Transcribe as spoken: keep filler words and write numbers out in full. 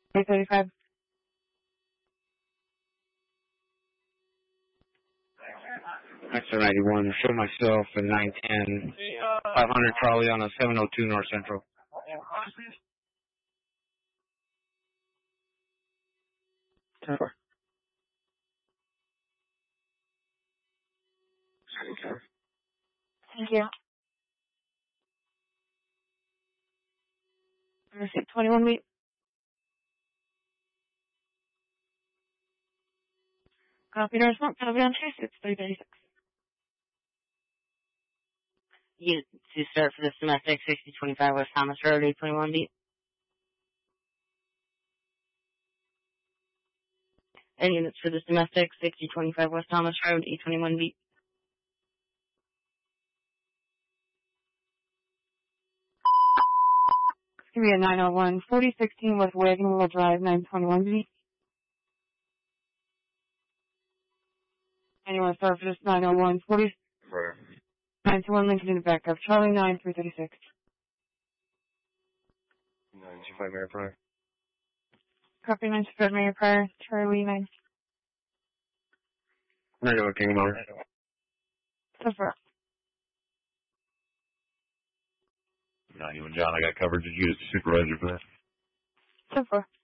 eight thirty-five. Extra ninety-one, show myself at nine ten, five hundred Charlie on a seven oh two North Central. ten four. Thank you. Receipt twenty-one beat. Copy to smoke. Copy on chase. It's three thirty-six. Unit to start for this domestic, sixty twenty-five West Thomas Road, eight twenty-one beat. And units for this domestic, sixty twenty-five West Thomas Road, eight twenty-one beat. It's going to be a nine oh one, forty sixteen West Wagon Wheel Drive, nine twenty-one beat. Anyone start for this nine oh one, forty, nine two one Lincoln in the backup. Charlie nine, three thirty-six. nine two five Air Prime. Copy nine two five Mayor Prior. Charlie nine. Regular King Motor. So far. ninety-one John, I got coverage. Did you use the supervisor for that? So far.